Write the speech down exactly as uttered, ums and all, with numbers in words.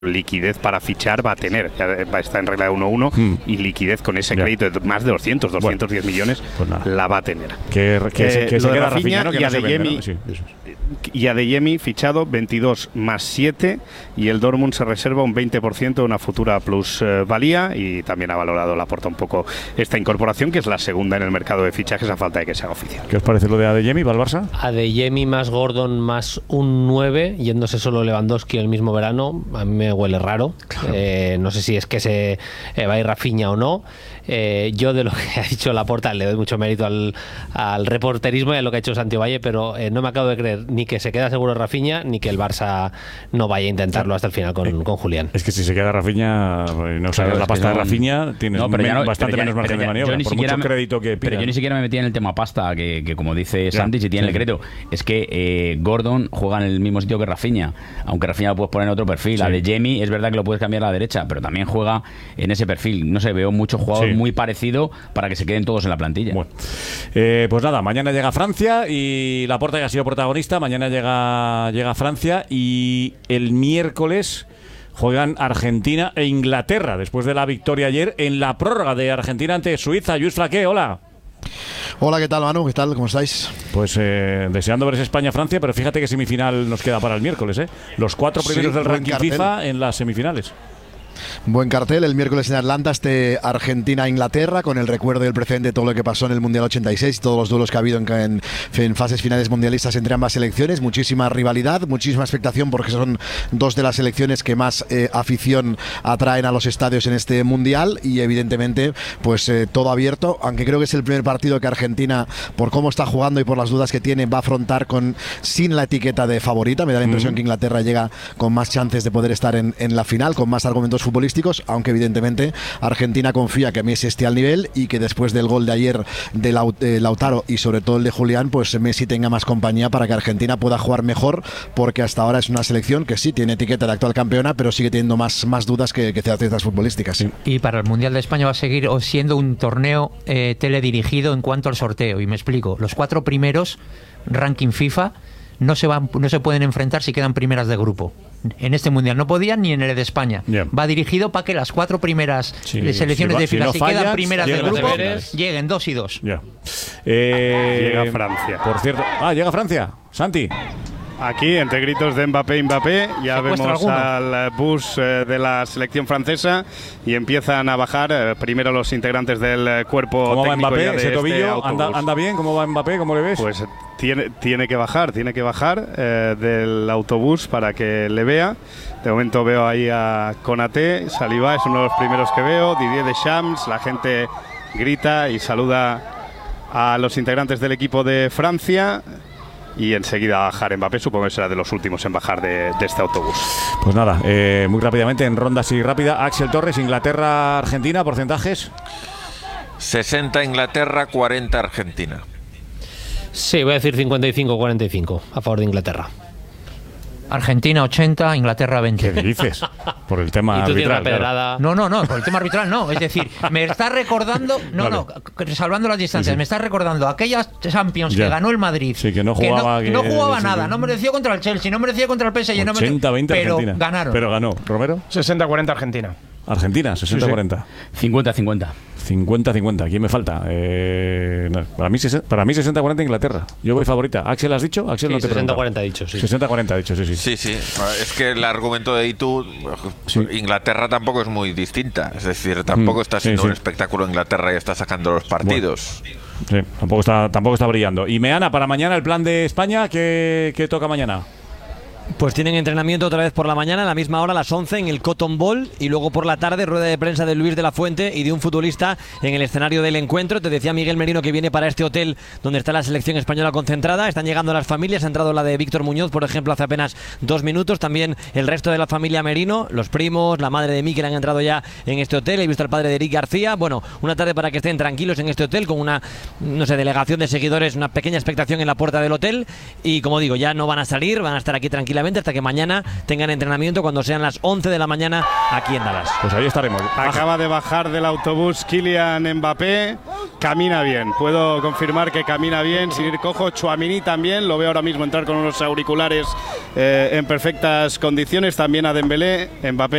liquidez para fichar va a tener, ya está en regla de uno uno mm. y liquidez con ese crédito de más de doscientos, doscientos diez bueno, millones pues la va a tener. Que, que, eh, que se queda Rafinha, ¿no? Que y, no Adeyemi, ¿no? Sí, eso es. y Adeyemi fichado veintidós más siete y el Dortmund se reserva un veinte por ciento de una futura plusvalía eh, y también ha valorado Laporta un poco esta incorporación que es la segunda en el mercado de fichajes a falta de que se haga oficial. ¿Qué os parece lo de Adeyemi para el Barça? Adeyemi más Gordon más un nueve, yéndose solo Lewandowski el mismo verano, a mí me huele raro. Claro. Eh, no sé si es que se eh, va a ir Rafinha o no. Eh, yo de lo que ha dicho Laporta le doy mucho mérito al, al reporterismo y a lo que ha hecho Santi Valle, pero eh, no me acabo de creer ni que se queda seguro Rafinha ni que el Barça no vaya a intentarlo hasta el final con, eh, con Julián. Es que si se queda Rafinha, no sabes la pasta no, de Rafinha, tienes no, men, no, bastante ya, menos margen de maniobra, por mucho me, crédito que pida. Pero yo ni siquiera me metía en el tema pasta, que, que como dice ya, Santi, si tiene sí. el crédito, es que eh, Gordon juega en el mismo sitio que Rafinha, aunque Rafinha lo puedes poner en otro perfil. Sí. La de Jamie es verdad que lo puedes cambiar a la derecha, pero también juega en ese perfil. No sé, veo muchos jugadores sí. muy parecido para que se queden todos en la plantilla. Bueno, eh, pues nada, mañana llega Francia y Laporta, que ha sido protagonista, mañana llega, llega Francia y el miércoles juegan Argentina e Inglaterra después de la victoria ayer en la prórroga de Argentina ante Suiza. Luis Flaqué, hola. Hola, ¿qué tal, Manu? ¿Qué tal? ¿Cómo estáis? Pues eh, deseando ver España-Francia, pero fíjate que semifinal nos queda para el miércoles, ¿eh? Los cuatro primeros sí, del ranking cartel. FIFA en las semifinales. Buen cartel, el miércoles en Atlanta este Argentina-Inglaterra, con el recuerdo y el precedente de todo lo que pasó en el Mundial ochenta y seis, todos los duelos que ha habido en, en, en fases finales mundialistas entre ambas selecciones, muchísima rivalidad, muchísima expectación porque son dos de las selecciones que más eh, afición atraen a los estadios en este Mundial y evidentemente pues eh, todo abierto, aunque creo que es el primer partido que Argentina, por cómo está jugando y por las dudas que tiene, va a afrontar con sin la etiqueta de favorita. Me da la impresión mm. que Inglaterra llega con más chances de poder estar en, en la final, con más argumentos futbolísticos, aunque evidentemente Argentina confía que Messi esté al nivel y que después del gol de ayer de Lautaro y sobre todo el de Julián, pues Messi tenga más compañía para que Argentina pueda jugar mejor, porque hasta ahora es una selección que sí tiene etiqueta de actual campeona, pero sigue teniendo más, más dudas que, que certezas futbolísticas. Sí. Y para el Mundial de España va a seguir siendo un torneo eh, teledirigido en cuanto al sorteo, y me explico, los cuatro primeros ranking FIFA no se van, no se pueden enfrentar si quedan primeras de grupo. En este Mundial no podían ni en el de España. Yeah. Va dirigido para que las cuatro primeras sí, selecciones si va, de FIFA, si, no si fallas, quedan primeras de grupo, deberes. lleguen dos y dos. Yeah. Eh, llega Francia. Por cierto, ah, llega Francia. Santi. Aquí, entre gritos de Mbappé, Mbappé, ya vemos alguno? al bus eh, de la selección francesa y empiezan a bajar eh, primero los integrantes del eh, cuerpo ¿Cómo técnico va Mbappé? de ¿Ese tobillo este anda, anda bien? ¿Cómo va Mbappé? ¿Cómo le ves? Pues tiene, tiene que bajar, tiene que bajar eh, del autobús para que le vea. De momento veo ahí a Konaté, Saliba es uno de los primeros que veo, Didier Deschamps, la gente grita y saluda a los integrantes del equipo de Francia. Y enseguida bajar Mbappé, supongo que será de los últimos en bajar de, de este autobús. Pues nada, eh, muy rápidamente, en ronda así rápida, Axel Torres, Inglaterra, Argentina, porcentajes. sesenta Inglaterra, cuarenta Argentina. Sí, voy a decir cincuenta y cinco cuarenta y cinco a favor de Inglaterra. Argentina ochenta, Inglaterra veinte. ¿Qué dices? Por el tema arbitral. Claro. No, no, no, por el tema arbitral no. Es decir, me está recordando, no, vale. no, salvando las distancias, sí, sí. me está recordando aquellas Champions ya. que ganó el Madrid. Sí, que no jugaba, que no, que, no jugaba sí, nada, sí. no mereció contra el Chelsea, no mereció contra el P S G, ochenta veinte no pero Argentina. ganaron. Pero ganó. ¿Romero? sesenta cuarenta Argentina. Argentina, sesenta cuarenta. cincuenta cincuenta. cincuenta cincuenta. ¿Quién me falta? Eh, no, para mí para mí sesenta cuarenta Inglaterra. Yo voy favorita. ¿Axel has dicho? Axel sí, no te sesenta cuarenta dicho, sí. sesenta cuarenta dicho, sí, sí. Sí, sí. Es que el argumento de Itu, sí. Inglaterra tampoco es muy distinta. Es decir, tampoco mm, está siendo sí, sí. un espectáculo Inglaterra y está sacando los partidos. Bueno, sí, tampoco está, tampoco está brillando. Y Meana, para mañana el plan de España, ¿qué, qué toca mañana? Pues tienen entrenamiento otra vez por la mañana, a la misma hora, a las once, en el Cotton Bowl, y luego por la tarde, rueda de prensa de Luis de la Fuente y de un futbolista en el escenario del encuentro. Te decía Miguel Merino que viene para este hotel donde está la selección española concentrada. Están llegando las familias, ha entrado la de Víctor Muñoz, por ejemplo, hace apenas dos minutos. También el resto de la familia Merino, los primos, la madre de Mikel han entrado ya en este hotel. He visto al padre de Eric García. Bueno, una tarde para que estén tranquilos en este hotel, con una, no sé, delegación de seguidores, una pequeña expectación en la puerta del hotel. Y como digo, ya no van a salir, van a estar aquí tranquilamente hasta que mañana tengan entrenamiento cuando sean las once de la mañana aquí en Dallas. Pues ahí estaremos. Acaba de bajar del autobús Kylian Mbappé camina bien. Puedo confirmar que camina bien, sin ir cojo. Tchouaméni también, lo veo ahora mismo entrar con unos auriculares eh, en perfectas condiciones. También a Dembélé, Mbappé